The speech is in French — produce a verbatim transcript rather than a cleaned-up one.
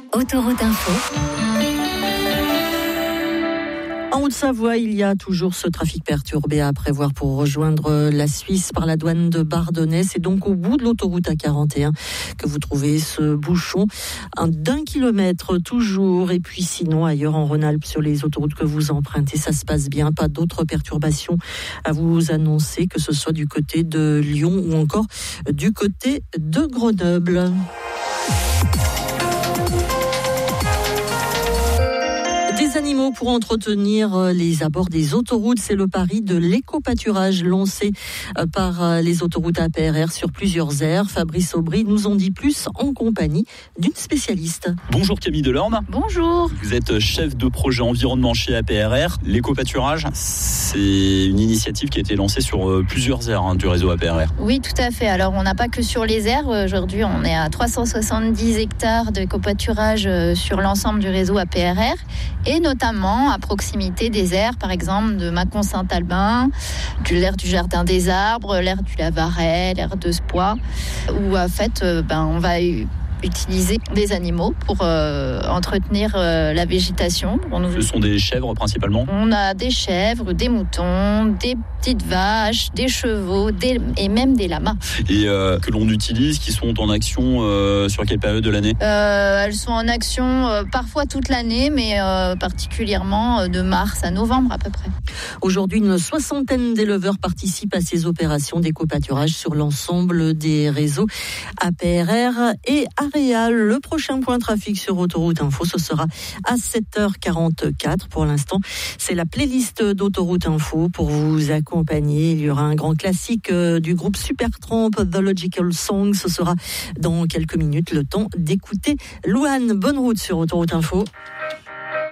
Autoroute Info. En Haute-Savoie, il y a toujours ce trafic perturbé à prévoir pour rejoindre la Suisse par la douane de Bardonnay. C'est donc au bout de l'autoroute A quarante et un que vous trouvez ce bouchon d'un kilomètre toujours. Et puis sinon, ailleurs en Rhône-Alpes, sur les autoroutes que vous empruntez, ça se passe bien. Pas d'autres perturbations à vous annoncer, que ce soit du côté de Lyon ou encore du côté de Grenoble. Des animaux pour entretenir les abords des autoroutes, c'est le pari de l'éco-pâturage lancé par les autoroutes A P R R sur plusieurs aires. Fabrice Aubry nous en dit plus en compagnie d'une spécialiste. Bonjour Camille Delorme. Bonjour. Vous êtes chef de projet environnement chez A P R R. L'éco-pâturage, c'est une initiative qui a été lancée sur plusieurs aires hein, du réseau A P R R. Oui, tout à fait. Alors, on n'a pas que sur les aires. Aujourd'hui, on est à trois cent soixante-dix hectares d'éco-pâturage sur l'ensemble du réseau A P R R. Et notamment à proximité des aires, par exemple de Mâcon-Saint-Albin, de l'aire du Jardin des Arbres, l'aire du Lavaret, l'aire de Spoix, où en fait, ben, on va utiliser des animaux pour euh, entretenir euh, la végétation. Nous... Ce sont des chèvres principalement ? On a des chèvres, des moutons, des petites vaches, des chevaux des... et même des lamas. Et euh, que l'on utilise, qui sont en action euh, sur quelle période de l'année ? euh, Elles sont en action euh, parfois toute l'année, mais euh, particulièrement de mars à novembre à peu près. Aujourd'hui, une soixantaine d'éleveurs participent à ces opérations d'éco-pâturage sur l'ensemble des réseaux A P R R et Aréal. Le prochain point trafic sur Autoroute Info, ce sera à sept heures quarante-quatre. Pour l'instant, c'est la playlist d'Autoroute Info pour vous accompagner. Il y aura un grand classique du groupe Supertramp, The Logical Song. Ce sera dans quelques minutes le temps d'écouter Louane. Bonne route sur Autoroute Info.